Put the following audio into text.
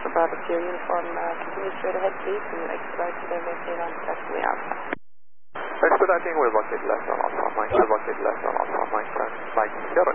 Alpha Bravo Sierra Uniform, continue straight ahead, please, and expedite to maintain on protection the Alpha. Expediting, we'll locate left on Alpha, Mike, we'll locate left on Alpha, Mike, Mike,